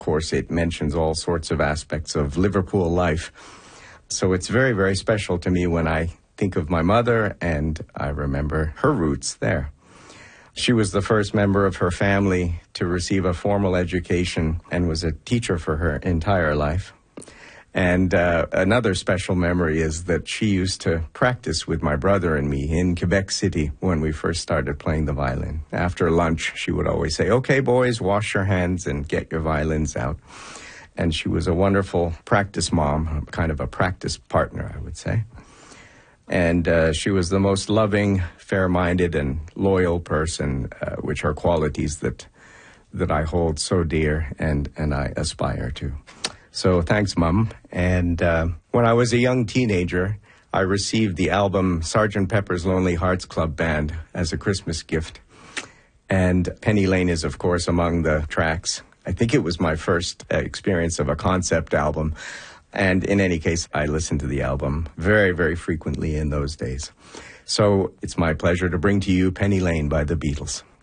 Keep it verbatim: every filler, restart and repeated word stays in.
course, it mentions all sorts of aspects of Liverpool life. So it's very, very special to me when I think of my mother, and I remember her roots there. She was the first member of her family to receive a formal education and was a teacher for her entire life. And uh, another special memory is that she used to practice with my brother and me in Quebec City when we first started playing the violin. After lunch, she would always say, "Okay, boys, wash your hands and get your violins out." And she was a wonderful practice mom, kind of a practice partner, I would say. And uh, she was the most loving, fair-minded, and loyal person, uh, which are qualities that that I hold so dear and, and I aspire to. So thanks, Mum. And uh, when I was a young teenager, I received the album Sergeant Pepper's Lonely Hearts Club Band as a Christmas gift. And Penny Lane is, of course, among the tracks. I think it was my first uh, experience of a concept album. And in any case, I listened to the album very, very frequently in those days. So it's my pleasure to bring to you Penny Lane by the Beatles.